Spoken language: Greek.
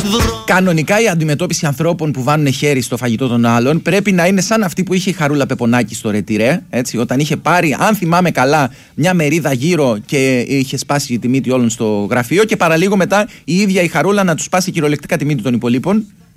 Κανονικά η αντιμετώπιση ανθρώπων που βάνουν χέρι στο φαγητό των άλλων πρέπει να είναι σαν αυτή που είχε η Χαρούλα Πεπονάκη στο Ρετυρέ, έτσι, όταν είχε πάρει, αν θυμάμαι καλά, μια μερίδα γύρω και είχε σπάσει τη μύτη όλων στο γραφείο και παραλίγο μετά η ίδια η Χαρούλα να του σπάσει κυριολεκτικά τη μύτη των υπολείπων.